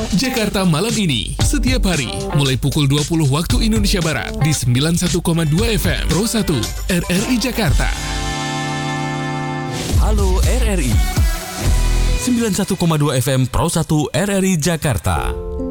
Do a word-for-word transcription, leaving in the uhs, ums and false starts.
Jakarta Malam Ini, setiap hari, mulai pukul dua puluh waktu Indonesia Barat, di sembilan puluh satu koma dua F M Pro satu, R R I Jakarta. Halo R R I, sembilan puluh satu koma dua F M Pro satu R R I Jakarta.